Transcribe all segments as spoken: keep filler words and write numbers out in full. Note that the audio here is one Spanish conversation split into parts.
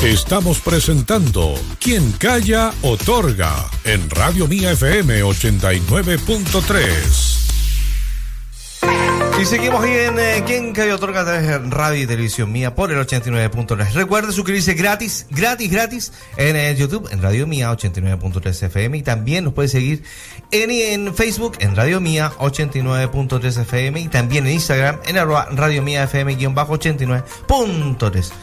Estamos presentando Quien Calla Otorga en Radio Mía F M ochenta y nueve punto tres. Y seguimos ahí en eh, Quien Calla Otorga a través de Radio y Televisión Mía por el ochenta y nueve punto tres. Recuerde suscribirse gratis, gratis, gratis en eh, YouTube, en Radio Mía ochenta y nueve punto tres F M, y también nos puede seguir en, en Facebook, en Radio Mía ochenta y nueve punto tres F M, y también en Instagram, en arroba Radio Mía F M ochenta y nueve punto tres.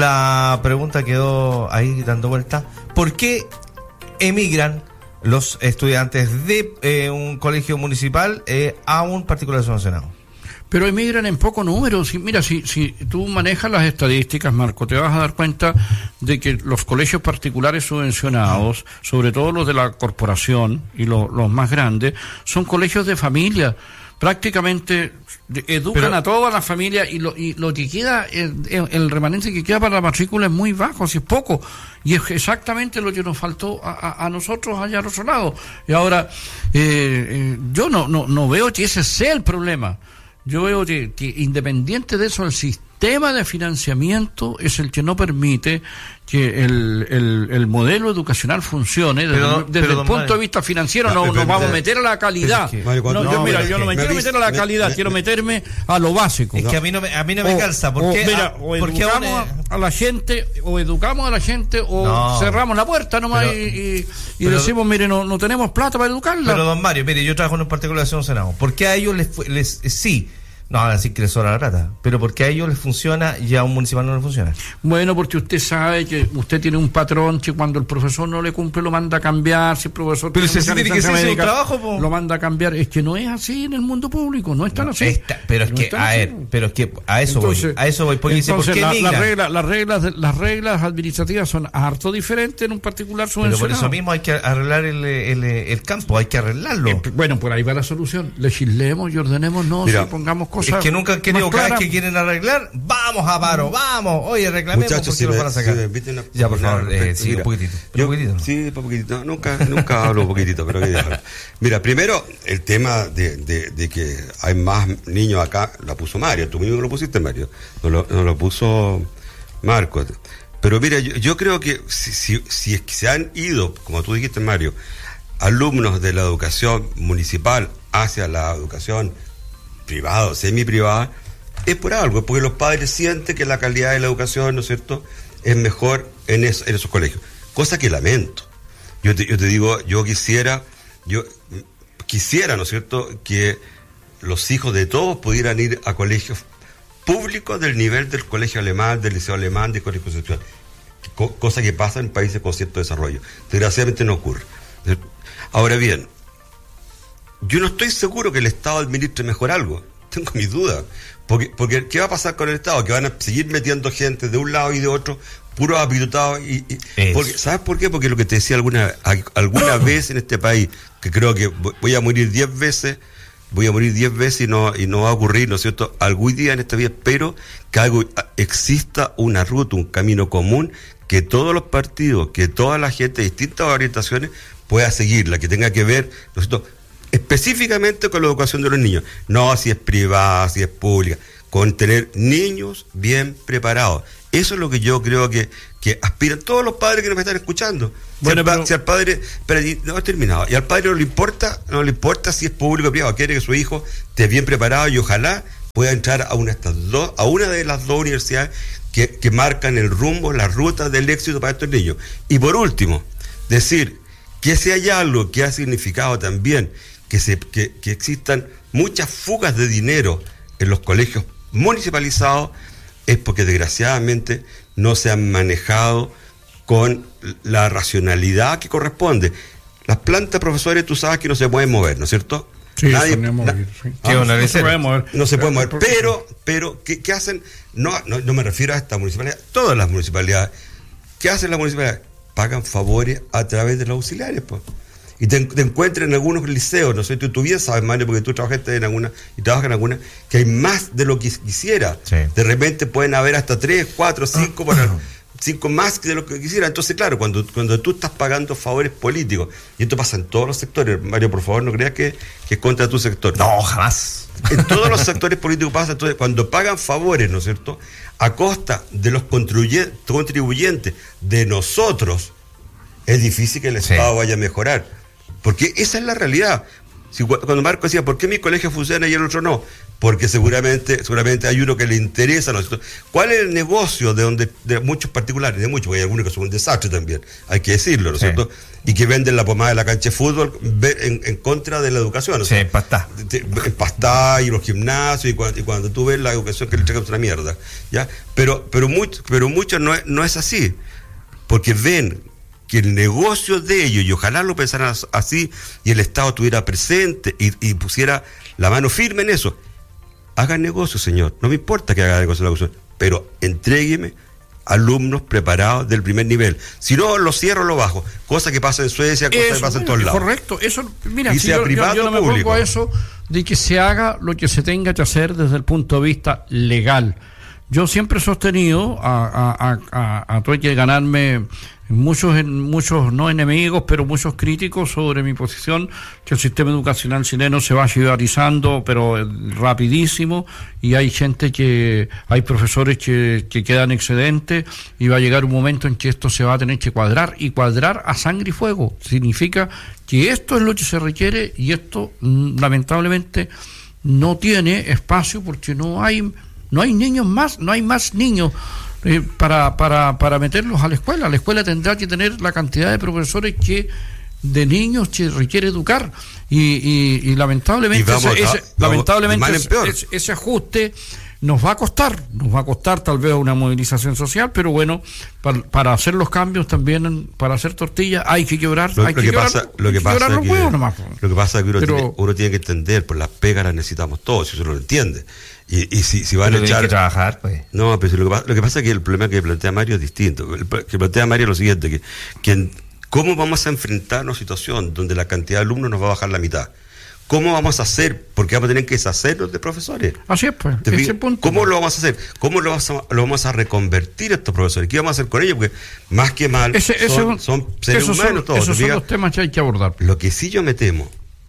La pregunta quedó ahí dando vuelta: ¿por qué emigran los estudiantes de eh, un colegio municipal eh, a un particular subvencionado? Pero emigran en poco número. Si, mira, si, si tú manejas las estadísticas, Marco, te vas a dar cuenta de que los colegios particulares subvencionados, sobre todo los de la corporación y lo, los más grandes, son colegios de familia. Prácticamente educan Pero, a toda la familia, y lo, y lo que queda, el, el remanente que queda para la matrícula es muy bajo, si es poco, y es exactamente lo que nos faltó a, a, a nosotros allá al otro lado. Y ahora, eh, eh, yo no, no, no veo que ese sea el problema. Yo veo que, que independiente de eso, el sistema de financiamiento es el que no permite que el, el, el modelo educacional funcione. Desde, pero, desde pero, el punto Mario, de vista financiero no, no nos vamos a meter a la calidad. Es que, Mario, no, yo, no, mira, yo no me, me quiero meter a la me, calidad, me, quiero me, meterme a lo básico. Es que a mí no me, a mí no me o, calza. ¿Por qué? O, mira, o educamos a, a la gente, o educamos a la gente, o no. cerramos la puerta nomás pero, y, y, y pero, decimos, mire, no, no tenemos plata para educarla. Pero, don Mario, mire, yo trabajo en un particular de Senado. ¿Por qué a ellos les, les sí? No, van a decir que les sobra la plata, pero porque a ellos les funciona y a un municipal no les funciona. Bueno, porque usted sabe que usted tiene un patrón que cuando el profesor no le cumple lo manda a cambiar, si el profesor pero tiene, si tiene que hacer su trabajo, po. Lo manda a cambiar. Es que no es así en el mundo público, no es tan no, así. Está, pero es no que, a así. ver, pero es que a eso entonces, voy, a eso voy, porque entonces, dice, ¿por qué la, la regla, las reglas, las reglas administrativas son harto diferentes en un particular subvencionado. Pero por eso mismo hay que arreglar el, el, el campo, hay que arreglarlo. Eh, bueno, por ahí va la solución. Legislemos y ordenemos, no, si pongamos cosas. Es que nunca han querido. Cada vez que quieren arreglar, vamos Avaro, vamos, oye, reclamemos. Muchachos, porque si nos van a sacar. Si una, ya, por favor, una, eh, sí, mira, un poquitito. Yo, un poquitito ¿no? Sí, un poquitito. No, nunca, nunca hablo un poquitito, pero que mira, primero, el tema de, de, de que hay más niños acá, lo puso Mario, tú mismo lo pusiste, Mario, no lo, no lo puso Marco. Pero mira, yo, yo creo que si, si, si es que se han ido, como tú dijiste, Mario, alumnos de la educación municipal hacia la educación privada o semi-privada, es por algo, es porque los padres sienten que la calidad de la educación, ¿no es cierto?, es mejor en, eso, en esos colegios, cosa que lamento. Yo te, yo te digo, yo quisiera, yo quisiera, ¿no es cierto?, que los hijos de todos pudieran ir a colegios públicos del nivel del colegio alemán, del liceo alemán, del colegio conceptual, Co- cosa que pasa en países con cierto desarrollo. Desgraciadamente no ocurre. Ahora bien, yo no estoy seguro que el Estado administre mejor algo. Tengo mis dudas. Porque, porque, ¿qué va a pasar con el Estado? Que van a seguir metiendo gente de un lado y de otro, puros habilitados. Y, y, porque, ¿sabes por qué? Porque lo que te decía alguna, alguna vez en este país, que creo que voy a morir diez veces, voy a morir diez veces y no, y no va a ocurrir, ¿no es cierto?, algún día en esta vida, espero que algo, exista una ruta, un camino común, que todos los partidos, que toda la gente de distintas orientaciones pueda seguirla, que tenga que ver, ¿no es cierto?, específicamente con la educación de los niños, no si es privada, si es pública, con tener niños bien preparados. Eso es lo que yo creo que, que aspiran todos los padres que nos están escuchando. Bueno, si, al, pero... si al padre, pero no he terminado, y al padre no le importa, no le importa si es público o privado, quiere que su hijo esté bien preparado y ojalá pueda entrar a una, estas dos, a una de las dos universidades que, que marcan el rumbo, la ruta del éxito para estos niños. Y por último, decir que si hay algo que ha significado también que, se, que, que existan muchas fugas de dinero en los colegios municipalizados, es porque desgraciadamente no se han manejado con la racionalidad que corresponde. Las plantas, profesores, tú sabes que no se pueden mover, ¿no es cierto? Sí, Nadie, na, sí. Ah, no, no se puede mover. No se puede mover, pero, pero ¿qué, qué hacen? No, no, no me refiero a esta municipalidad, todas las municipalidades. ¿Qué hacen las municipalidades? Pagan favores a través de los auxiliares, pues. Y te, te encuentras en algunos liceos, no sé, tú, tú bien sabes, Mario, porque tú trabajaste en alguna y trabajas en alguna, que hay más de lo que quisiera. Sí. De repente pueden haber hasta tres, cuatro, cinco, por cinco más de lo que quisiera. Entonces, claro, cuando, cuando tú estás pagando favores políticos, y esto pasa en todos los sectores, Mario, por favor, no creas que, que es contra tu sector. No, jamás. En todos los sectores políticos pasa. Entonces, cuando pagan favores, ¿no es cierto?, a costa de los contribuyentes, de nosotros, es difícil que el sí. Estado vaya a mejorar. Porque esa es la realidad. Si, cuando Marco decía, ¿por qué mi colegio funciona y el otro no? Porque seguramente seguramente hay uno que le interesa, ¿no es cierto? ¿Cuál es el negocio de donde de muchos particulares? De muchos, porque hay algunos que son un desastre también, hay que decirlo, ¿no es sí. cierto? Y que venden la pomada de la cancha de fútbol en, en contra de la educación. ¿no? Sí, empastá. Empastá y los gimnasios, y cuando, y cuando tú ves la educación que le entregan otra mierda, ¿ya? Pero, pero, mucho, pero muchos no es, no es así, porque ven que el negocio de ellos, y ojalá lo pensaran así, y el Estado estuviera presente y, y pusiera la mano firme en eso. Hagan negocio, señor, no me importa que haga negocio en la educación, pero entrégueme alumnos preparados del primer nivel. Si no, lo cierro, lo bajo. Cosa que pasa en Suecia, cosa eso, que pasa en todos lados. Correcto, eso, mira, y si sea yo, privado yo, yo no me público. pongo a eso de que se haga lo que se tenga que hacer desde el punto de vista legal. Yo siempre he sostenido, a, a, a, a, a todo hay que ganarme muchos, muchos no enemigos, pero muchos críticos sobre mi posición, que el sistema educacional chileno se va chivarizando, pero rapidísimo, y hay gente que, hay profesores que, que quedan excedentes, y va a llegar un momento en que esto se va a tener que cuadrar, y cuadrar a sangre y fuego. Significa que esto es lo que se requiere, y esto lamentablemente no tiene espacio porque no hay... No hay niños más, no hay más niños eh, para, para, para meterlos a la escuela. La escuela tendrá que tener la cantidad de profesores que de niños que requiere educar. Y, y, y lamentablemente, y vamos, ese, ese, vamos, lamentablemente ese, ese, ese ajuste nos va a costar, nos va a costar tal vez una movilización social, pero bueno, para, para hacer los cambios también, para hacer tortillas, hay que quebrar, lo, hay lo que, que quebrar, pasa, lo que que pasa quebrar los que, huevos nomás. Lo que pasa es que uno, pero, tiene, uno tiene que entender, por las pegas las necesitamos todos, si uno lo entiende. Y, y si, si van pero a echar... que trabajar, pues. No, pero lo que, pasa, lo que pasa es que el problema que plantea Mario es distinto. El que plantea Mario es lo siguiente, que, que ¿cómo vamos a enfrentar una situación donde la cantidad de alumnos nos va a bajar la mitad? ¿Cómo vamos a hacer? Porque vamos a tener que deshacernos de profesores. Así es, pues. Ese punto. ¿Cómo lo vamos a hacer? ¿Cómo lo vamos a, lo vamos a reconvertir a estos profesores? ¿Qué vamos a hacer con ellos? Porque más que mal ese, ese son, un, son seres esos humanos son, todos. Esos son los temas que hay que abordar. Lo que sí yo me temo,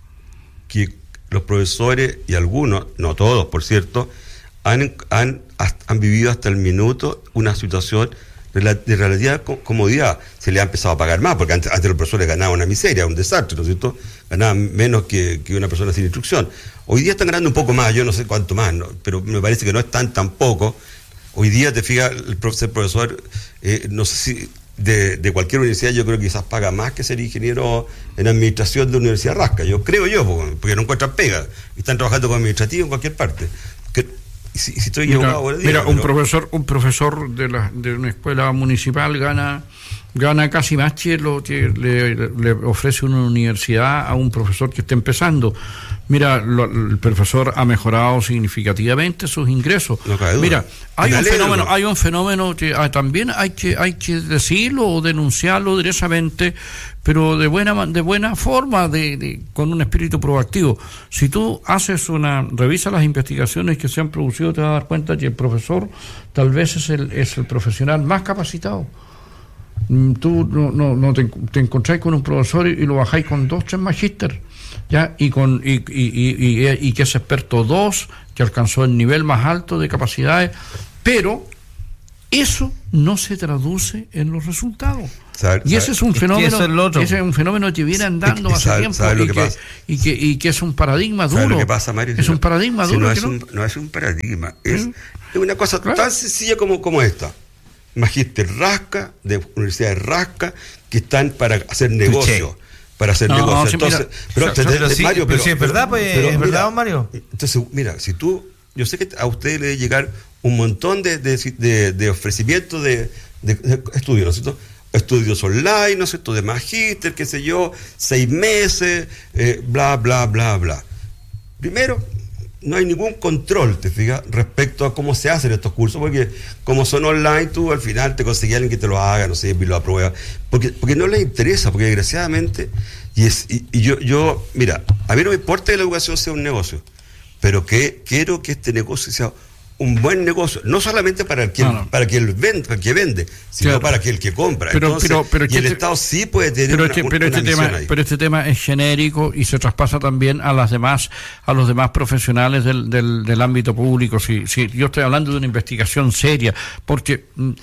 que los profesores, y algunos, no todos, por cierto, han, han, han vivido hasta el minuto una situación de relativa comodidad. Se le ha empezado a pagar más, porque antes, antes los profesores ganaban una miseria, un desastre, ¿no es cierto? Ganaban menos que, que una persona sin instrucción. Hoy día están ganando un poco más, yo no sé cuánto más, ¿no? Pero me parece que no es tan tampoco. Hoy día, te fijas, el ser profesor, eh, no sé si de, de cualquier universidad, yo creo que quizás paga más que ser ingeniero en administración de Universidad Rasca, yo creo yo, porque, porque no encuentran pega, y están trabajando como administrativo en cualquier parte. Que, Si, si estoy mira, ahora día, mira pero... un profesor un profesor de la de una escuela municipal gana gana casi más que lo que le, le ofrece una universidad a un profesor que esté empezando. Mira, lo, el profesor ha mejorado significativamente sus ingresos. No cae duda. Mira, hay Me un alegro. fenómeno, hay un fenómeno que ah, también hay que hay que decirlo o denunciarlo directamente, pero de buena de buena forma, de, de con un espíritu proactivo. Si tú haces una revisa las investigaciones que se han producido, te vas a dar cuenta que el profesor tal vez es el es el profesional más capacitado. Tú no, no, no te, te encontráis con un profesor y, y lo bajáis con dos, tres magíster, ya, y con y, y, y, y, y que es experto dos, que alcanzó el nivel más alto de capacidades, pero eso no se traduce en los resultados. ¿Sabe, y sabe? ese es un fenómeno, es el ese es un fenómeno que viene andando y hace sabe, tiempo sabe y, que que, pasa. y que y que es un paradigma duro. ¿Sabe lo que pasa, Mario? Es si un no, paradigma si duro. No es, ¿no? un, no es un paradigma, es, ¿Mm? es una cosa claro. tan sencilla como, como esta. Magíster Rasca, de universidades Rasca, que están para hacer negocio. Para hacer no, negocio. sí, Entonces, mira, pero, o sea, te, pero te, sí, Mario, pero pero, sí es verdad, pues, pero, es mira, verdad, Mario. Entonces, mira, si tú, yo sé que a usted le debe llegar un montón de, de, de, de ofrecimientos de, de, de estudios, ¿no es cierto? Estudios online, ¿no es cierto? De magíster, qué sé yo, seis meses, eh, bla, bla, bla, bla. Primero, no hay ningún control, te fijas, respecto a cómo se hacen estos cursos, porque como son online, tú al final te consigues a alguien que te lo haga, no sé, y lo aprueba, porque, porque no les interesa, porque desgraciadamente, y, es, y, y yo, yo, mira, a mí no me importa que la educación sea un negocio, pero que quiero que este negocio sea un buen negocio, no solamente para el que, no, no. Para que el vende, para el que vende, sino claro. Para que el que compra. Pero, Entonces, pero, pero y el este, Estado sí puede tener pero una, este, pero una este tema, ahí. Pero este tema es genérico y se traspasa también a las demás, a los demás profesionales del, del, del ámbito público. Si, si yo estoy hablando de una investigación seria, porque en,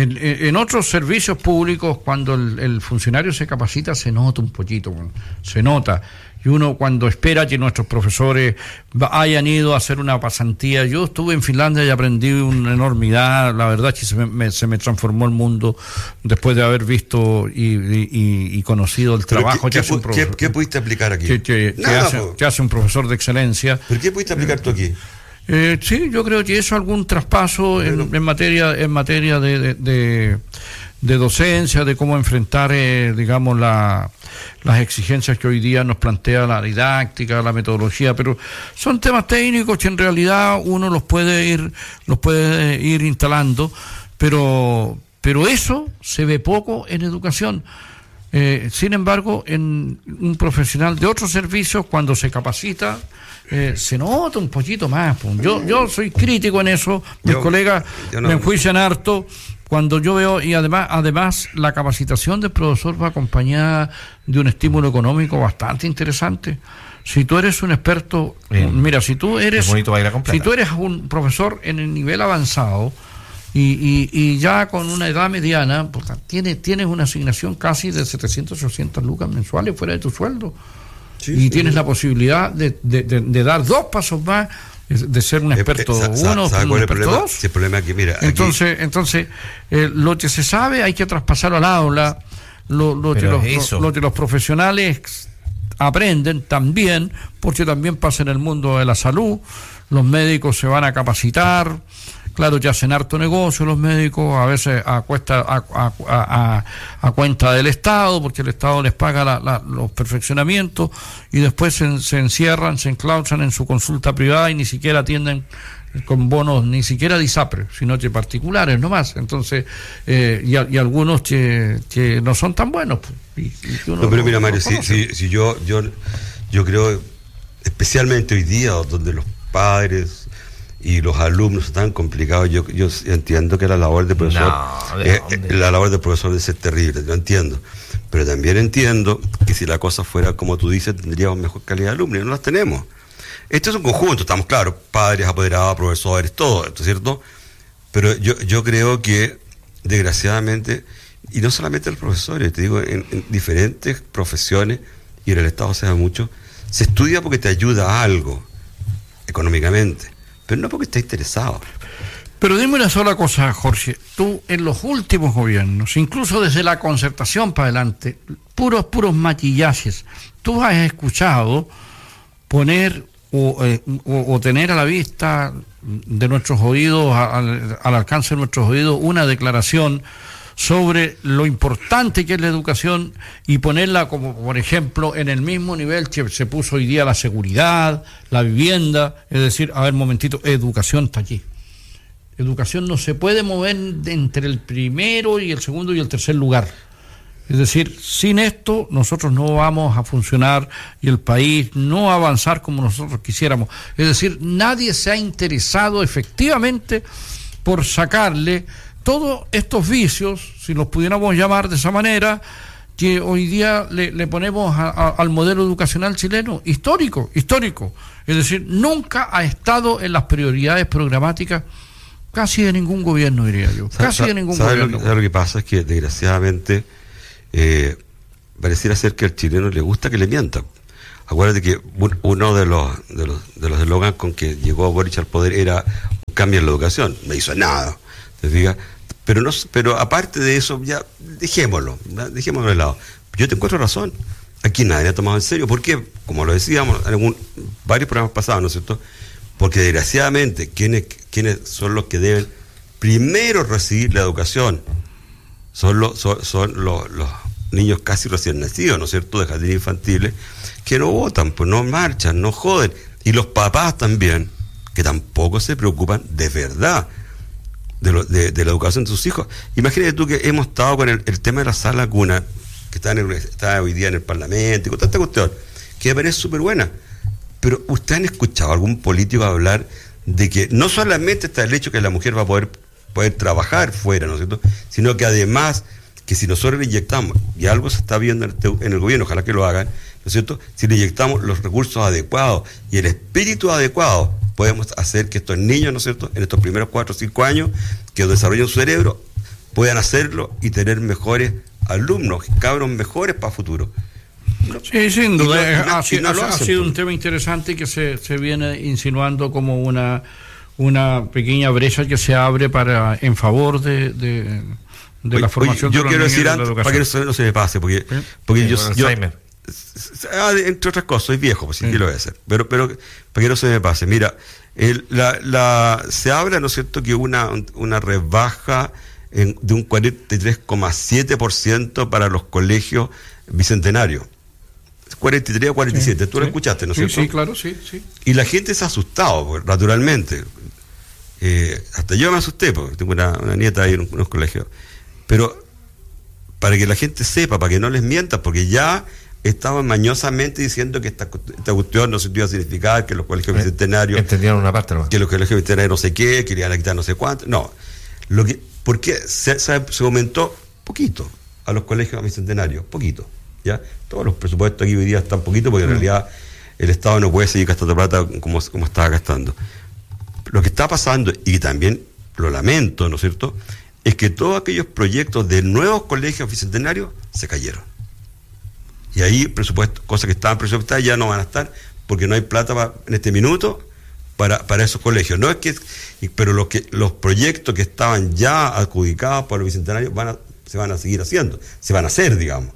en otros servicios públicos, cuando el, el funcionario se capacita, se nota un poquito, se nota. Y uno cuando espera que nuestros profesores hayan ido a hacer una pasantía, yo estuve en Finlandia y aprendí una enormidad, la verdad es que se me, se me transformó el mundo después de haber visto y, y, y conocido el trabajo que hace un profesor. ¿Qué, ¿Qué pudiste aplicar aquí? Que, que, Nada, que, hace, que hace un profesor de excelencia. ¿Pero qué pudiste aplicar tú aquí? Eh, sí, yo creo que eso algún traspaso en, en materia en materia de, de, de, de docencia, de cómo enfrentar, eh, digamos, la, las exigencias que hoy día nos plantea la didáctica, la metodología, pero son temas técnicos que en realidad uno los puede ir los puede ir instalando, pero pero eso se ve poco en educación. Eh, sin embargo, en un profesional de otros servicios, cuando se capacita, eh, se nota un poquito más. Yo yo soy crítico en eso, mis yo, colegas yo no, me enjuician harto cuando yo veo, y además además la capacitación del profesor va acompañada de un estímulo económico bastante interesante. Si tú eres un experto, bien. Mira, si tú eres si tú eres un profesor en el nivel avanzado, Y, y, y ya con una edad mediana, pues, tienes, tienes una asignación casi de setecientas, ochocientas lucas mensuales fuera de tu sueldo. Sí, y sí, tienes sí. la posibilidad de, de, de, de dar dos pasos más, de ser un experto eh, eh, uno, ¿sabe un cuál experto el dos. Si el problema aquí, mira, entonces, aquí... entonces eh, lo que se sabe hay que traspasarlo al aula, lo, lo, que los, lo, lo que los profesionales aprenden también, porque también pasa en el mundo de la salud, los médicos se van a capacitar. Claro, ya hacen harto negocio los médicos, a veces a, cuesta, a, a, a, a cuenta del Estado, porque el Estado les paga la, la, los perfeccionamientos, y después se, se encierran, se enclaustran en su consulta privada y ni siquiera atienden con bonos, ni siquiera de ISAPRE, sino que particulares nomás. Entonces, eh, y, a, y algunos que, que no son tan buenos. Y, y uno no, pero mira, no, Mario, no si, si, si yo, yo, yo creo, especialmente hoy día, donde los padres y los alumnos están complicados, yo yo entiendo que la labor del profesor no, eh, la labor del profesor debe ser terrible, yo entiendo, pero también entiendo que si la cosa fuera como tú dices, tendríamos mejor calidad de alumnos, y no las tenemos. Esto es un conjunto, estamos claros, padres, apoderados, profesores, todo esto, ¿cierto? Pero yo yo creo que desgraciadamente, y no solamente los profesores, te digo, en, en diferentes profesiones, y en el Estado se da mucho, se estudia porque te ayuda a algo económicamente, pero no porque esté interesado. Pero dime una sola cosa, Jorge. Tú, en los últimos gobiernos, incluso desde la concertación para adelante, puros, puros maquillajes, tú has escuchado poner o, eh, o, o tener a la vista de nuestros oídos, al, al alcance de nuestros oídos, una declaración sobre lo importante que es la educación y ponerla como, por ejemplo, en el mismo nivel que se puso hoy día la seguridad, la vivienda, es decir, a ver, momentito, educación está aquí. Educación no se puede mover entre el primero y el segundo y el tercer lugar. Es decir, sin esto nosotros no vamos a funcionar y el país no va a avanzar como nosotros quisiéramos. Es decir, nadie se ha interesado efectivamente por sacarle todos estos vicios, si los pudiéramos llamar de esa manera, que hoy día le, le ponemos a, a, al modelo educacional chileno, histórico, histórico. Es decir, nunca ha estado en las prioridades programáticas casi de ningún gobierno, diría yo. Casi de ningún ¿sabe gobierno. Lo que, ¿sabe lo que pasa? Es que, desgraciadamente, eh, pareciera ser que al chileno le gusta que le mientan. Acuérdate que uno de los de los de los eslogans con que llegó Boric al poder era un cambio en la educación. No hizo nada. ¿Te fijas? Pero no, pero aparte de eso, ya dejémoslo, dejémoslo de lado. Yo te encuentro razón. Aquí nadie ha tomado en serio. ¿Por qué? Como lo decíamos en algún, varios programas pasados, ¿no es cierto? Porque desgraciadamente, ¿quiénes, quiénes son los que deben primero recibir la educación? Son los, son, son los, los niños casi recién nacidos, ¿no es cierto?, de jardines infantiles, que no votan, pues no marchan, no joden. Y los papás también, que tampoco se preocupan de verdad De, lo, de, de la educación de sus hijos. Imagínate tú que hemos estado con el, el tema de la sala cuna, que está, en el, está hoy día en el Parlamento, y con tanta cuestión, que me parece súper buena. Pero ¿ustedes han escuchado a algún político hablar de que no solamente está el hecho que la mujer va a poder, poder trabajar fuera, ¿no es cierto?, sino que además que si nosotros le inyectamos, y algo se está viendo en el, en el gobierno, ojalá que lo hagan, ¿no es cierto?, si le inyectamos los recursos adecuados y el espíritu adecuado, podemos hacer que estos niños, ¿no es cierto?, en estos primeros cuatro o cinco años que desarrollen su cerebro, puedan hacerlo y tener mejores alumnos, cabros mejores para el futuro. Sí, sin duda. Y no, y no, ha, y no ha, lo ha hacen, sido pues. un tema interesante que se, se viene insinuando como una, una pequeña brecha que se abre para en favor de, de, de Oye, la formación oye, yo de los quiero niños decir y de la antes, educación. para que no se, no se me pase, porque, ¿Sí? porque Sí, yo, con yo Alzheimer. ah, entre otras cosas, soy viejo, pues sí, Sí. que lo voy a hacer, pero, pero para que no se me pase, mira, el, la, la, se habla, ¿no es cierto?, que una, una rebaja en, de un cuarenta y tres coma siete por ciento para los colegios bicentenarios. cuarenta y tres o cuarenta y siete, Sí, tú lo sí. escuchaste, ¿no es Sí, cierto? sí, claro, sí, sí. Y la gente se ha asustado, pues, naturalmente. Eh, hasta yo me asusté, porque tengo una, una nieta ahí en un- unos colegios. Pero para que la gente sepa, para que no les mientan, porque ya estaban mañosamente diciendo que esta, cu- esta cuestión no se iba a significar, que los colegios bicentenarios, Entendieron una parte nomás. que los colegios bicentenarios no sé qué, que le iban a quitar no sé cuánto. No. Lo que, ¿por qué? Se, se, se aumentó poquito a los colegios bicentenarios, poquito. ¿Ya? Todos los presupuestos aquí hoy día están poquito, porque en realidad el Estado no puede seguir gastando plata como, como estaba gastando. Lo que está pasando, y también lo lamento, ¿no es cierto?, es que todos aquellos proyectos de nuevos colegios bicentenarios se cayeron. Y ahí presupuestos, cosas que estaban presupuestadas ya no van a estar, porque no hay plata pa- en este minuto para, para esos colegios. No es que, y- pero lo que, los proyectos que estaban ya adjudicados por los bicentenarios van a, se van a seguir haciendo, se van a hacer, digamos.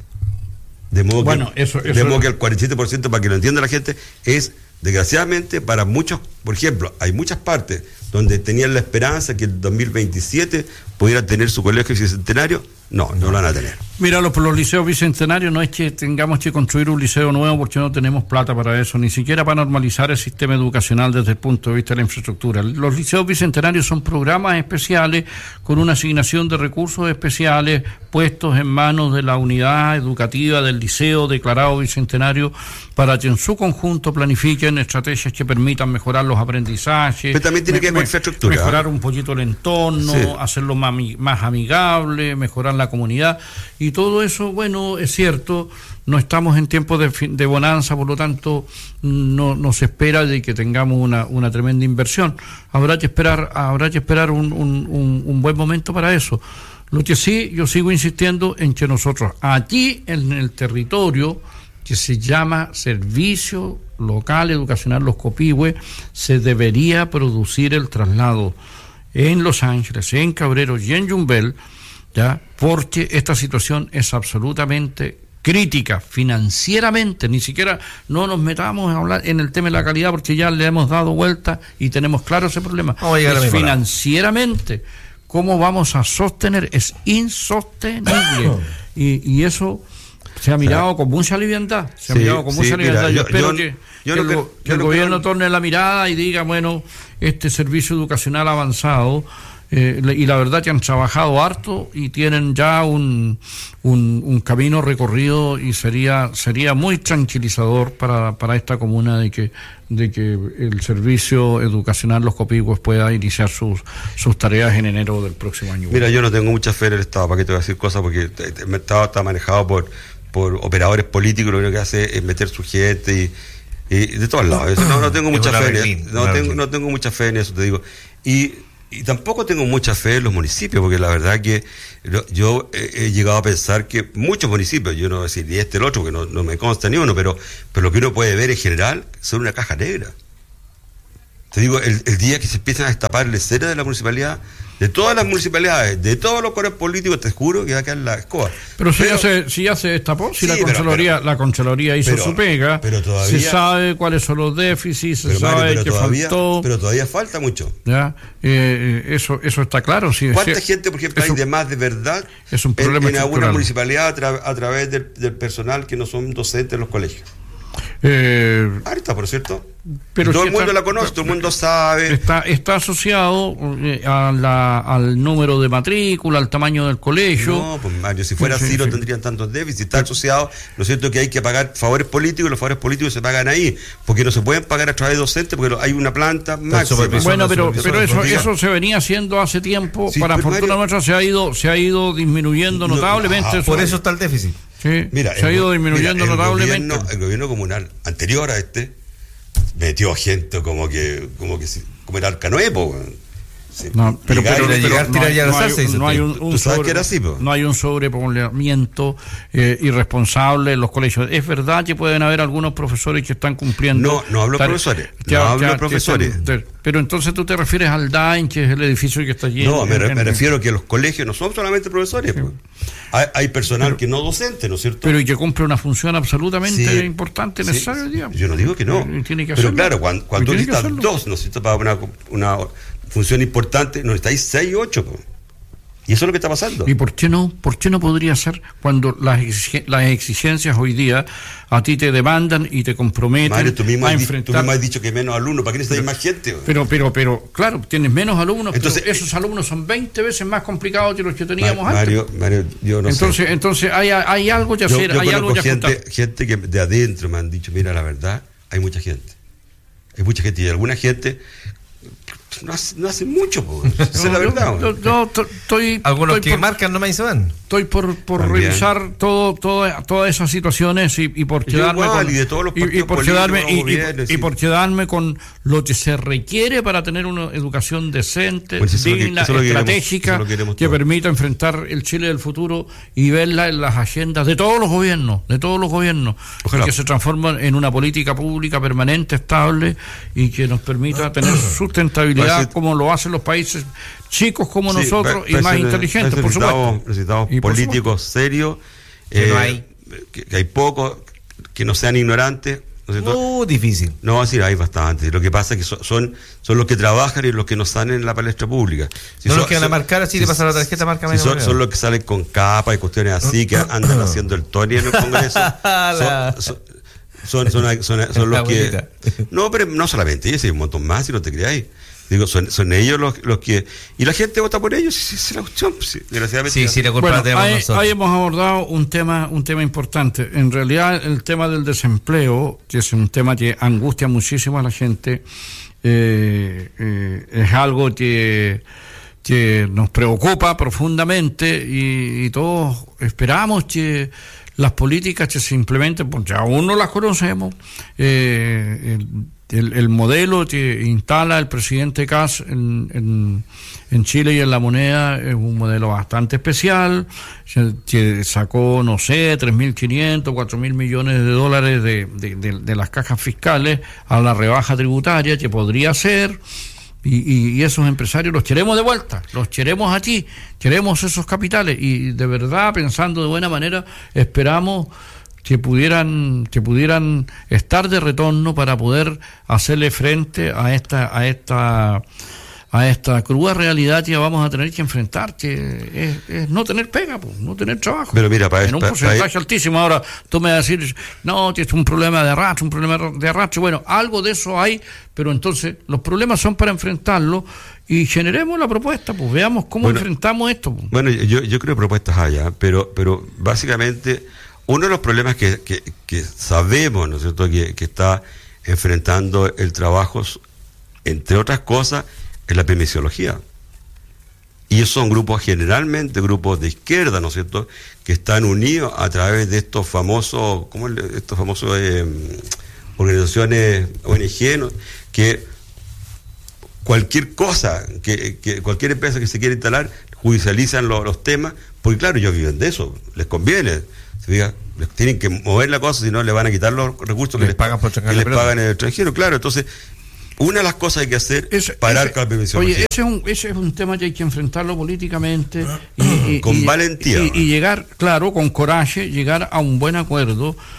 De modo, Bueno, que, eso- de eso- modo que el cuarenta y siete por ciento, para que lo entienda la gente, es, desgraciadamente, para muchos, por ejemplo, hay muchas partes donde tenían la esperanza que el dos mil veintisiete pudiera tener su colegio bicentenario. No, no lo van a tener. Mira, los, los liceos bicentenarios no es que tengamos que construir un liceo nuevo porque no tenemos plata para eso, ni siquiera para normalizar el sistema educacional desde el punto de vista de la infraestructura. Los liceos bicentenarios son programas especiales con una asignación de recursos especiales puestos en manos de la unidad educativa del liceo declarado bicentenario para que en su conjunto planifiquen estrategias que permitan mejorar los aprendizajes. Pero también tiene que ver con infraestructura. Mejorar un poquito el entorno, Sí. hacerlo más, ami- más amigable, mejorar la comunidad, y todo eso, bueno, es cierto, no estamos en tiempos de, fi- de bonanza, por lo tanto no, no se espera de que tengamos una, una tremenda inversión. Habrá que esperar, habrá que esperar un, un, un, un buen momento para eso. Lo que sí, yo sigo insistiendo en que nosotros aquí en el territorio que se llama Servicio Local Educacional Los Copihue, se debería producir el traslado en Los Ángeles, en Cabreros y en Yumbel, ¿ya? Porque esta situación es absolutamente crítica financieramente. Ni siquiera no nos metamos a hablar en el tema de la calidad, porque ya le hemos dado vuelta y tenemos claro ese problema. Vamos a llegar a Es mi palabra. financieramente, ¿cómo vamos a sostener? Es insostenible. y, y eso se ha mirado con mucha liviandad. Se ha Sí, mirado con sí, mucha mira, liviandad. Yo, yo- espero yo- que, yo que no el, creo- go- yo que el no gobierno creo- torne la mirada y diga, bueno, este servicio educacional avanzado, eh, le- y la verdad que han trabajado harto y tienen ya un, un, un camino recorrido, y sería sería muy tranquilizador para, para esta comuna de que de que el servicio educacional Los Copihue pueda iniciar sus sus tareas en enero del próximo año. Mira, yo no tengo mucha fe en el Estado, ¿para qué te voy a decir cosas? Porque te- te- el Estado está manejado por, por operadores políticos, lo único que hace es meter su gente y, y de todos lados. Eso, no, no tengo Es mucha una fe en Berlín, eso. No una tengo, Berlín. no tengo mucha fe en eso, te digo. Y, y tampoco tengo mucha fe en los municipios, porque la verdad que lo- yo he, he llegado a pensar que muchos municipios, yo no voy a decir ni este el otro, porque no, no me consta ni uno, pero, pero lo que uno puede ver en general son una caja negra. Te digo, el, el día que se empiezan a destapar la escena de la municipalidad, de todas las municipalidades, de todos los colores políticos, te juro que va a quedar la escoba. Pero si, ya se, si ya se destapó, si Sí, la pero- Contraloría, pero- la Contraloría hizo pero- su pega, pero todavía- se sabe cuáles son los déficits, se Pero, Mario, sabe pero que todavía, faltó, pero todavía falta mucho. ¿ya? Eh, eh, eso eso está claro. Sí, ¿Cuánta sí, gente, por ejemplo, eso- hay de más de verdad es un en, problema en alguna estructural. municipalidad a, tra- a través del, del personal que no son docentes en los colegios? Eh, Harta, por cierto. Pero todo si el mundo está, la conoce, todo el mundo sabe. Está, está asociado eh, a la, al número de matrícula, al tamaño del colegio. No, pues Mario, si fuera sí, así sí, no sí. tendrían tantos déficits. Está asociado, ¿no es cierto?, que hay que pagar favores políticos, y los favores políticos se pagan ahí, porque no se pueden pagar a través de docentes, porque hay una planta máxima. Bueno, pero, pero eso, eso se venía haciendo hace tiempo. Sí, Para pero fortuna Mario, nuestra se ha ido, se ha ido disminuyendo no, notablemente. no, eso. Por eso está el déficit. Sí, Mira, se ha ido disminuyendo mira, el notablemente. Gobierno, el gobierno comunal anterior a este metió gente como que, como que si- como era Arcanoepo. Sí. No, pero, Llegar pero, y pero llegar, no, tirar hay, y no hay- alzarse, dice no hay usted. un, un Tú sabes sobre- que era así, po. no hay un sobrepoblamiento eh, irresponsable en los colegios. Es verdad que pueden haber algunos profesores que están cumpliendo. No, no hablo tare- profesores, que- no que- hablo que profesores. están- te- pero entonces tú te refieres al D A I N, que es el edificio que está lleno. No, me, re- en- me en- refiero a que los colegios no son solamente profesores. Pues. Hay, hay personal que no docente, ¿no es cierto? Pero y que cumple una función absolutamente Sí, importante, sí, necesaria, sí. digamos. Yo no digo que no. Y tiene que pero hacerlo. claro, cuando, cuando Y tú tiene que necesitas hacerlo. dos, ¿no es cierto?, para una, una función importante, no necesitáis seis o ocho. Pues. Y eso es lo que está pasando. ¿Y por qué no? ¿Por qué no podría ser cuando las, exige- las exigencias hoy día a ti te demandan y te comprometen Mario, tú mismo, a has, di- tú enfrentar? mismo has dicho que menos alumnos, ¿para qué necesitáis más gente? Pues? Pero, pero, pero, claro, tienes menos alumnos, Entonces, pero esos alumnos son veinte veces más complicados que los que teníamos Ma- antes. Mario, Mario, yo no entonces, sé. entonces hay, hay algo que Yo, hacer, yo hay algo conozco que gente, ajustar. gente que de adentro me han dicho, mira, la verdad, hay mucha gente. Hay mucha gente y alguna gente no hace, no hace mucho, po. Esa es la No, verdad. yo- yo- yo to- estoy, Algunos estoy que por- marcan nomás y se van. Estoy por, por También. revisar todo, todo, todas esas situaciones y, y por Yo quedarme igual, con, y de todos los y- y partidos por políticos, quedarme y- y- gobiernos, y sí. por quedarme con lo que se requiere para tener una educación decente, Pues eso es lo que- digna, eso es lo que queremos, estratégica, eso es lo que queremos que todos. permita enfrentar el Chile del futuro y verla en las agendas de todos los gobiernos, de todos los gobiernos, Ojalá. y que se transformen en una política pública permanente, estable y que nos permita tener sustentabilidad Parece- como lo hacen los países chicos como Sí, nosotros pa- y más parece- inteligentes, por necesitamos- supuesto. Necesitamos Y por políticos serios, Que eh, no hay. que, que hay pocos, que no sean ignorantes. ¿No es cierto? Muy difícil. No, sí, hay bastantes. Lo que pasa es que son, son, son los que trabajan y los que no salen en la palestra pública. Si No son- los que van a son- marcar así, te pasan la tarjeta, marca si menos son, moneda. son los que salen con capa y cuestiones así, que andan haciendo el Tony en el Congreso. La- Son, son, son, son, son- son La los que... abuelita. No, pero no solamente ellos, hay un montón más, si no te creáis. Digo, son, son ellos los, los que... Y la gente vota por ellos, sí, sí, sí, la cuestión. pues, sí, desgraciadamente. Sí, sí, la culpa Bueno, la tenemos ahí, nosotros. ahí hemos abordado un tema, un tema importante. En realidad, el tema del desempleo, que es un tema que angustia muchísimo a la gente, eh, eh, es algo que, que nos preocupa profundamente y, y todos esperamos que las políticas que se implementen, porque aún no las conocemos, eh, el, el, el modelo que instala el presidente Kast en, en, en Chile y en La Moneda es un modelo bastante especial, que sacó, no sé, tres mil quinientos, cuatro mil millones de dólares de, de, de, de las cajas fiscales a la rebaja tributaria que podría ser. Y, y, y esos empresarios los queremos de vuelta, los queremos aquí, queremos esos capitales y de verdad, pensando de buena manera, esperamos que pudieran que pudieran estar de retorno para poder hacerle frente a esta a esta a esta cruda realidad que vamos a tener que enfrentar, que es, es no tener pega, pues, no tener trabajo. Pero mira, para en un para- porcentaje para- altísimo. Ahora tú me vas a decir, no, tienes un problema de arrastre, un problema de arrastre. Bueno, algo de eso hay, pero entonces los problemas son para enfrentarlo y generemos la propuesta, pues veamos cómo Bueno, enfrentamos esto. Pues. Bueno, yo, yo creo que propuestas haya, pero, pero básicamente uno de los problemas que, que, que sabemos, ¿no es cierto?, que, que está enfrentando el trabajo, entre otras cosas, es la permisología. Y esos son grupos, generalmente grupos de izquierda, ¿no es cierto?, que están unidos a través de estos famosos, ¿cómo es? Estos famosos eh, organizaciones O N G, ¿no?, que cualquier cosa, que, que cualquier empresa que se quiera instalar, judicializan lo- los temas, porque claro, ellos viven de eso, les conviene. Se diga, les tienen que mover la cosa, si no le van a quitar los recursos Les que les, pagan por sacar que la les pelota. pagan en el extranjero, claro. Entonces, una de las cosas que hay que hacer es Ese- parar ese- con la permisión. Oye, ese es, un, ese es un tema que hay que enfrentarlo políticamente y, y- Con y- valentía. y, y llegar, claro, con coraje, llegar a un buen acuerdo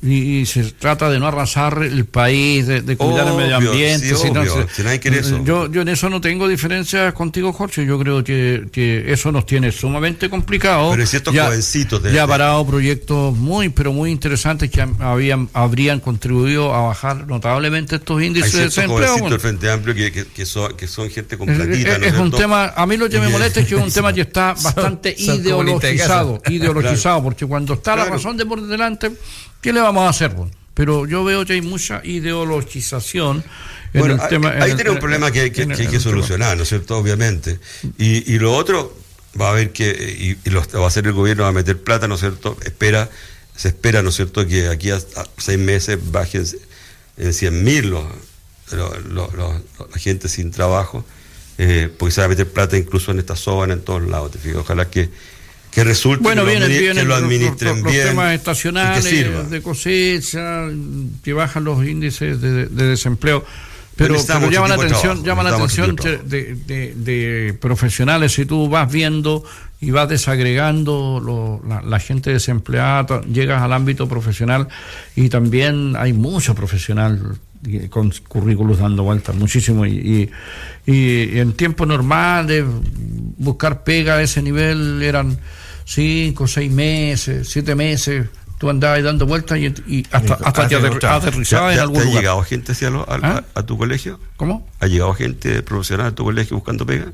y, y se trata de no arrasar el país, de, de cuidar obvio, el medio ambiente. Sí, si obvio, no, si nadie quiere eso. Yo, yo en eso no tengo diferencias contigo, Jorge. Yo creo que, que eso nos tiene sumamente complicado. Pero es cierto, ya, jovencitos. De, ya ha parado proyectos muy, pero muy interesantes que habían, habrían contribuido a bajar notablemente estos índices de desempleo. Bueno. El Frente Amplio que, que, que, son, que son gente con platita. Es, ¿no es es un cierto? tema, a mí lo que me molesta es que es un tema que está bastante son, son ideologizado, ideologizado, claro. Porque cuando está claro. la razón de por delante, ¿qué le vamos a hacer? Bueno, pero yo veo que hay mucha ideologización en bueno, el hay, tema. Ahí tiene un problema que, que, que hay que solucionar, ¿no es cierto? Obviamente. Y, y lo otro, va a haber que, y, y lo va a hacer el gobierno, va a meter plata, ¿no es cierto? Espera, se espera, ¿no es cierto?, que aquí a, a seis meses bajen en cien mil los, los, los, los, la gente sin trabajo, eh, porque se va a meter plata incluso en esta zona, en todos lados, te fijas. Ojalá que que resulte bueno, que, vienen, lo, vienen que lo administren los, los, bien. Los temas estacionales, de cosecha, que bajan los índices de, de desempleo. Pero, pero llama la atención, llama la atención de, de, de profesionales, si tú vas viendo y vas desagregando lo, la, la gente desempleada, llegas al ámbito profesional y también hay mucho profesional con currículos dando vueltas, muchísimo, y, y, y en tiempo normal de buscar pega a ese nivel eran cinco, seis meses, siete meses, tú andabas dando vueltas y, y hasta, hasta que ater, aterrizabas en algún lugar. ¿Ha lugar. llegado gente hacia lo, a, ¿Ah? a, a tu colegio? ¿Cómo? ¿Ha llegado gente profesional a tu colegio buscando pega?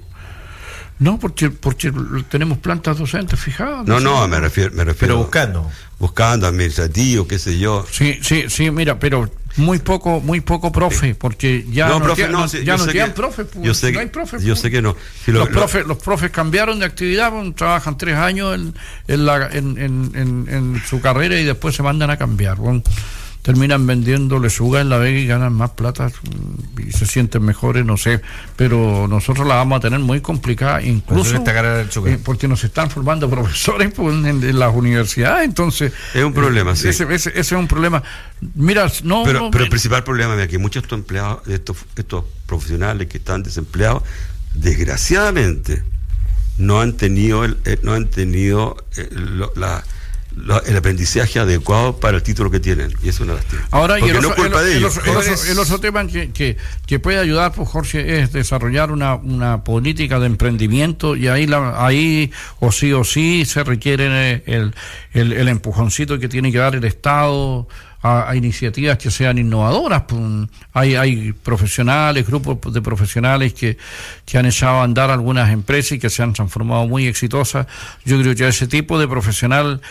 No, porque porque tenemos plantas docentes fijadas. No, no, me refiero, me refiero. Pero buscando. Buscando, administrativo, qué sé yo. Sí, sí, sí, mira, pero muy poco, muy poco profe, porque ya no, no, profe, quedan, no, no, sí, ya no quedan que, profes, pues, yo sé no hay que, profes. Yo pues. sé que no. Si los, lo, profes, los profes cambiaron de actividad, pues, trabajan tres años en, en, la, en, en, en, en su carrera y después se mandan a cambiar. Bueno, terminan vendiendo lechuga en La Vega y ganan más plata y se sienten mejores, no sé, pero nosotros la vamos a tener muy complicada, incluso eh, porque nos están formando profesores pues, en, en las universidades, entonces es un problema, eh, sí. Ese, ese, ese es un problema. Mira, no, pero, no, pero el principal problema es que muchos de estos empleados, estos, estos profesionales que están desempleados, desgraciadamente no han tenido el, eh, no han tenido eh, lo, la el aprendizaje adecuado para el título que tienen, y eso es una lástima. Ahora, y el, no otro, el, de el, ellos. el, otro, el otro tema que, que, que puede ayudar, pues, Jorge, es desarrollar una, una política de emprendimiento, y ahí la, ahí o sí o sí se requiere el, el, el empujoncito que tiene que dar el Estado a, a iniciativas que sean innovadoras. Pues, hay, hay profesionales, grupos de profesionales que, que han echado a andar algunas empresas y que se han transformado muy exitosas. Yo creo que ese tipo de profesional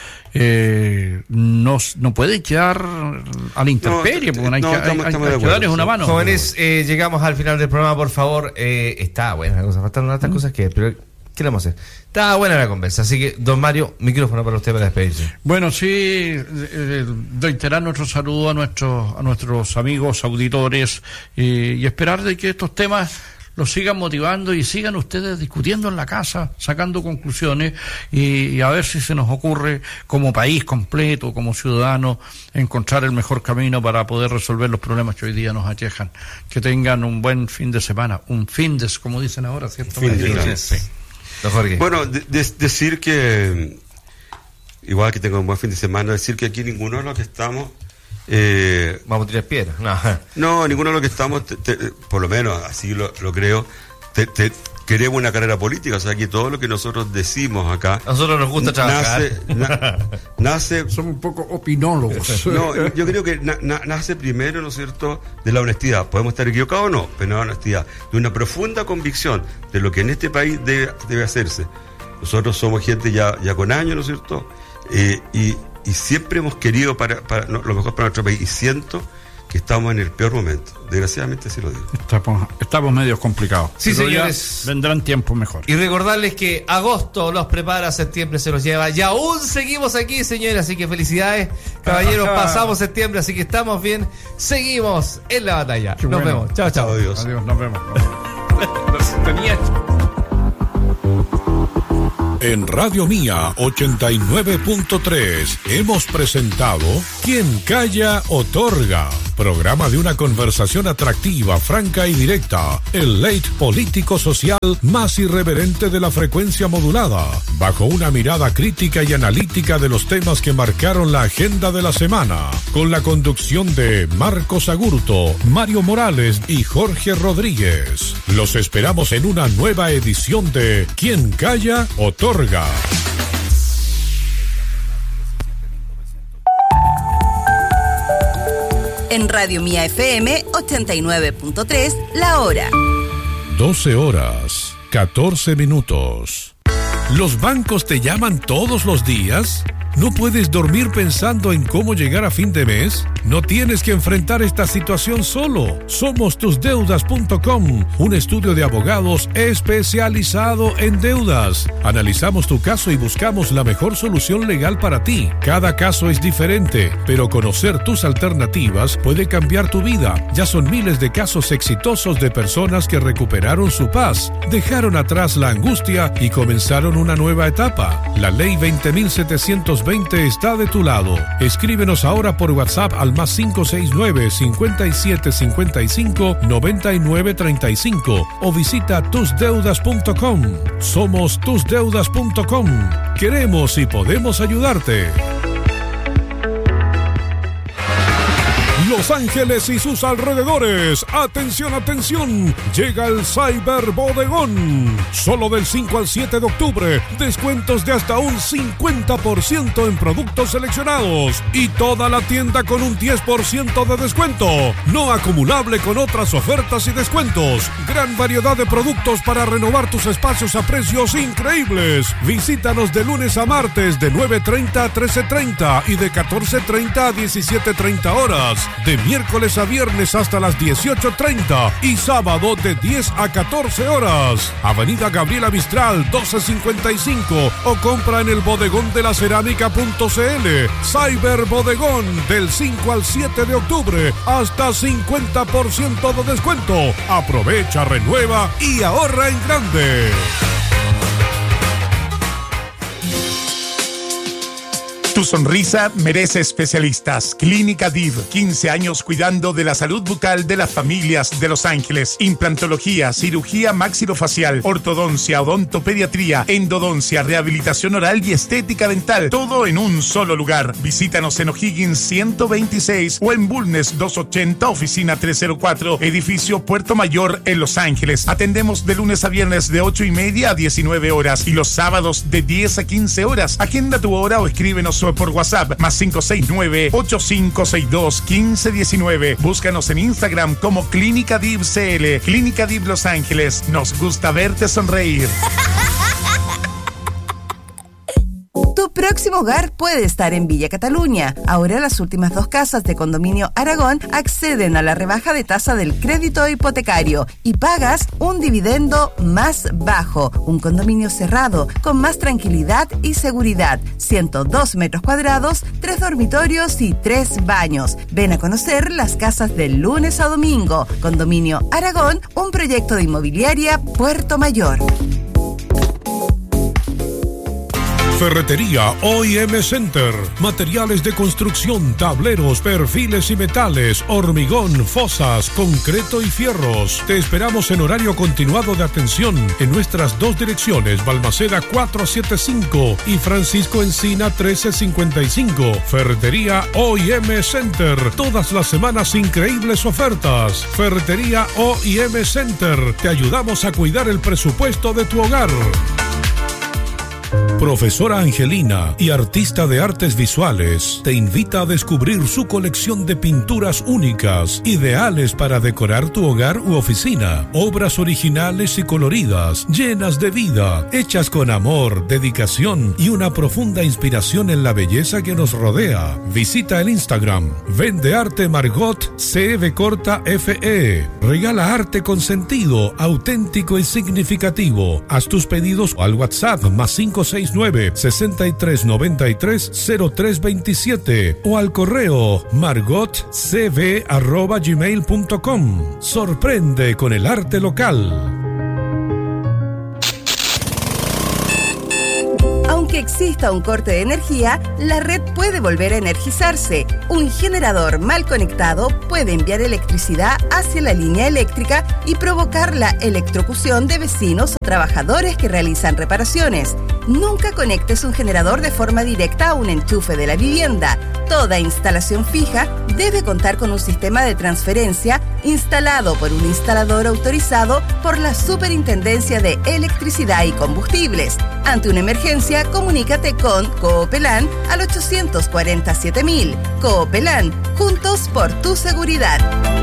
eh, no, no puede quedar a la intemperie, no, porque hay, no, que, estamos, hay, hay, hay que darles una mano. Jóvenes, eh, llegamos al final del programa, por favor. Eh, está buena la cosa, faltan tantas mm. cosas que... Pero, ¿qué le vamos a hacer? Está buena la conversa, así que, don Mario, micrófono para usted para despedirse. Bueno, sí, eh, reiterar nuestro saludo a nuestros a nuestros amigos auditores eh, y esperar de que estos temas los sigan motivando y sigan ustedes discutiendo en la casa, sacando conclusiones y, y a ver si se nos ocurre como país completo, como ciudadanos, encontrar el mejor camino para poder resolver los problemas que hoy día nos aquejan. Que tengan un buen fin de semana, un fin de, como dicen ahora, ¿cierto? Fin de sí. Bueno, de, de, decir que, igual que tengo un buen fin de semana, decir que aquí ninguno de los que estamos... Eh, Vamos a tirar piedras. No. no, ninguno de los que estamos, te, te, por lo menos así lo, lo creo, te, te, queremos una carrera política. O sea, que todo lo que nosotros decimos acá... A nosotros nos gusta trabajar. Nace... Na, nace Somos un poco opinólogos. No, yo creo que na, na, nace primero, ¿no es cierto?, de la honestidad. Podemos estar equivocados o no, pero la honestidad. De una profunda convicción de lo que en este país debe, debe hacerse. Nosotros somos gente ya, ya con años, ¿no es cierto?, eh, y... y siempre hemos querido para, para no, lo mejor para nuestro país, y siento que estamos en el peor momento, desgraciadamente se lo digo. Estamos, estamos medio complicados. Sí, pero señores, vendrán tiempos mejores. Y recordarles que agosto los prepara, septiembre se los lleva, y aún seguimos aquí, señores, así que felicidades, caballeros. Ajá. Pasamos septiembre, así que estamos bien, seguimos en la batalla. Qué nos bueno. vemos, chao, chao. Adiós. Adiós, nos vemos. Tenía... En Radio Mía ochenta y nueve punto tres hemos presentado Quien Calla Otorga, programa de una conversación atractiva, franca y directa, el late político-social más irreverente de la frecuencia modulada, bajo una mirada crítica y analítica de los temas que marcaron la agenda de la semana, con la conducción de Marcos Agurto, Mario Morales y Jorge Rodríguez. Los esperamos en una nueva edición de Quien Calla, Otorga. En Radio Mía F M ochenta y nueve punto tres, la hora. doce horas, catorce minutos. ¿Los bancos te llaman todos los días? ¿No puedes dormir pensando en cómo llegar a fin de mes? No tienes que enfrentar esta situación solo. Somos tus deudas punto com, un estudio de abogados especializado en deudas. Analizamos tu caso y buscamos la mejor solución legal para ti. Cada caso es diferente, pero conocer tus alternativas puede cambiar tu vida. Ya son miles de casos exitosos de personas que recuperaron su paz, dejaron atrás la angustia y comenzaron una nueva etapa. La ley veinte mil setecientos veinte está de tu lado. Escríbenos ahora por WhatsApp al más cinco seis nueve, cincuenta y siete cincuenta y cinco, noventa y nueve treinta y cinco o visita tus deudas punto com. Somos tus deudas punto com. Queremos y podemos ayudarte. Los Ángeles y sus alrededores. Atención, atención. Llega el Cyber Bodegón. Solo del cinco al siete de octubre. Descuentos de hasta un cincuenta por ciento en productos seleccionados. Y toda la tienda con un diez por ciento de descuento. No acumulable con otras ofertas y descuentos. Gran variedad de productos para renovar tus espacios a precios increíbles. Visítanos de lunes a martes de nueve treinta a trece treinta y de catorce treinta a diecisiete treinta horas. De miércoles a viernes hasta las dieciocho treinta y sábado de diez a catorce horas. Avenida Gabriela Mistral doce cincuenta y cinco o compra en el bodegón de la cerámica punto c l. Cyber Bodegón del cinco al siete de octubre hasta cincuenta por ciento de descuento. Aprovecha, renueva y ahorra en grande. Tu sonrisa merece especialistas. Clínica D I V, quince años cuidando de la salud bucal de las familias de Los Ángeles. Implantología, cirugía maxilofacial, ortodoncia, odontopediatría, endodoncia, rehabilitación oral y estética dental. Todo en un solo lugar. Visítanos en O'Higgins ciento veintiséis o en Bulnes doscientos ochenta, oficina trescientos cuatro, edificio Puerto Mayor en Los Ángeles. Atendemos de lunes a viernes de ocho y media a diecinueve horas y los sábados de diez a quince horas. Agenda tu hora o escríbenos por WhatsApp más cinco seis nueve, ocho cinco seis dos, uno cinco uno nueve. Búscanos en Instagram como Clínica D I V C L. Clínica D I V Los Ángeles. Nos gusta verte sonreír. Tu próximo hogar puede estar en Villa Cataluña. Ahora las últimas dos casas de Condominio Aragón acceden a la rebaja de tasa del crédito hipotecario y pagas un dividendo más bajo. Un condominio cerrado con más tranquilidad y seguridad. ciento dos metros cuadrados, tres dormitorios y tres baños. Ven a conocer las casas de lunes a domingo. Condominio Aragón, un proyecto de inmobiliaria Puerto Mayor. Ferretería O I M Center. Materiales de construcción, tableros, perfiles y metales, hormigón, fosas, concreto y fierros. Te esperamos en horario continuado de atención en nuestras dos direcciones, Balmaceda cuatrocientos setenta y cinco y Francisco Encina trece cincuenta y cinco. Ferretería O I M Center. Todas las semanas increíbles ofertas. Ferretería O I M Center. Te ayudamos a cuidar el presupuesto de tu hogar. Profesora Angelina y artista de artes visuales te invita a descubrir su colección de pinturas únicas, ideales para decorar tu hogar u oficina. Obras originales y coloridas, llenas de vida, hechas con amor, dedicación y una profunda inspiración en la belleza que nos rodea. Visita el Instagram Vende Arte Margot C V corta F E. Regala arte con sentido, auténtico y significativo. Haz tus pedidos al WhatsApp más cinco seis nueve, sesenta y tres noventa y tres, cero tres veintisiete o al correo margotcv arroba gmail punto com. Sorprende con el arte local. Aunque exista un corte de energía, la red puede volver a energizarse. Un generador mal conectado puede enviar electricidad hacia la línea eléctrica y provocar la electrocución de vecinos o trabajadores que realizan reparaciones. Nunca conectes un generador de forma directa a un enchufe de la vivienda. Toda instalación fija debe contar con un sistema de transferencia instalado por un instalador autorizado por la Superintendencia de Electricidad y Combustibles. Ante una emergencia, comunícate con Coopelan al ochocientos cuarenta y siete mil. Coopelan, juntos por tu seguridad.